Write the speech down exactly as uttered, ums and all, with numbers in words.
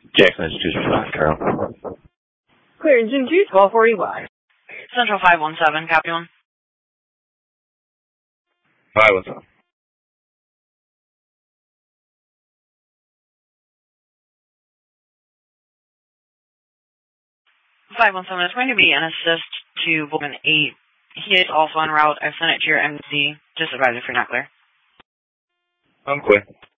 Jackson Institute response, Carol. Clearance into twelve forty wide. Central five one seven, copy one. five one seven. five one seven is going to be an assist to Volkman eight. He is also en route. I've sent it to your M Z. Just advise if you're not clear. I'm clear.